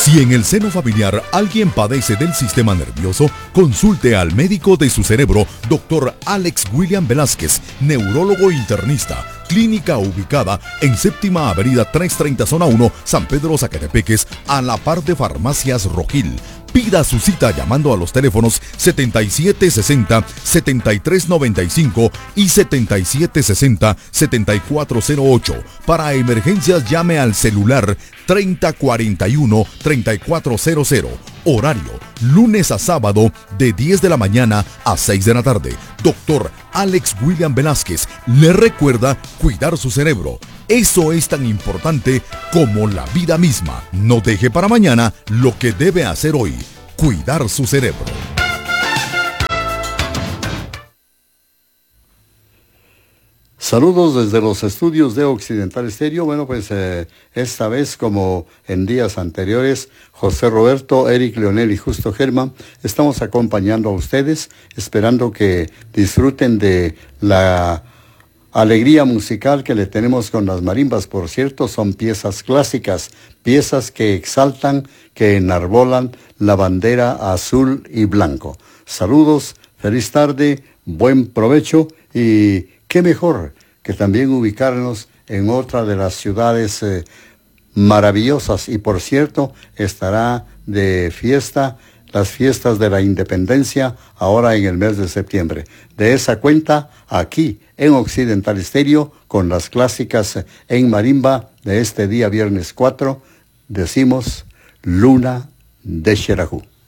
Si en el seno familiar alguien padece del sistema nervioso, consulte al médico de su cerebro, Dr. Alex William Velázquez, neurólogo internista. Clínica ubicada en Séptima Avenida 330 Zona 1, San Pedro Zacatepeques, a la par de Farmacias Rojil. Pida su cita llamando a los teléfonos 7760-7395 y 7760-7408. Para emergencias llame al celular 3041-3400. Horario, lunes a sábado de 10 de la mañana a 6 de la tarde. Doctor Alex William Velázquez le recuerda cuidar su cerebro. Eso es tan importante como la vida misma. No deje para mañana lo que debe hacer hoy. Cuidar su cerebro. Saludos desde los estudios de Occidental Estéreo. Bueno, pues esta vez, como en días anteriores, José Roberto, Eric Leonel y Justo Germán, estamos acompañando a ustedes, esperando que disfruten de la alegría musical que le tenemos con las marimbas. Por cierto, son piezas clásicas, piezas que exaltan, que enarbolan la bandera azul y blanco. Saludos, feliz tarde, buen provecho y qué mejor que también ubicarnos en otra de las ciudades maravillosas. Y por cierto, estará de fiesta las fiestas de la Independencia ahora en el mes de septiembre. De esa cuenta, aquí en Occidental Estéreo, con las clásicas en marimba de este día viernes 4, decimos Luna de Xerajú.